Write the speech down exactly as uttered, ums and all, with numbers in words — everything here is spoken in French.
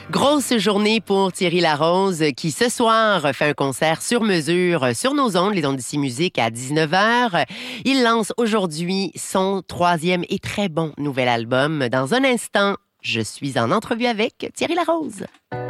Grosse journée pour Thierry Larose qui, ce soir, fait un concert sur mesure sur nos ondes, les ondes d'ici musique à dix-neuf heures. Il lance aujourd'hui son troisième et très bon nouvel album. Dans un instant, je suis en entrevue avec Thierry Larose.